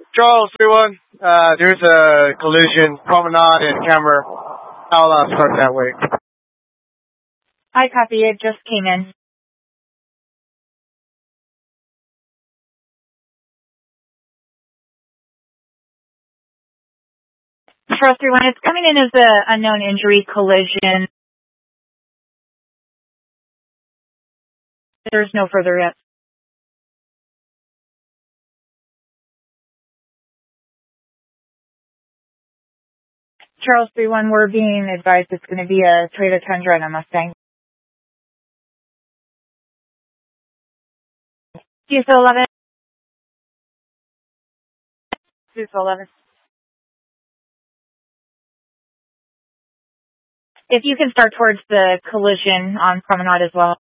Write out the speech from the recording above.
Charles 31, there's a collision, promenade and camera. I'll start that way. I copy. It just came in. Charles 31, it's coming in as a unknown injury collision. There's no further yet. Charles 31, we're being advised it's going to be a Toyota Tundra and a Mustang. CSO 11. CSO 11. If you can start towards the collision on Promenade as well.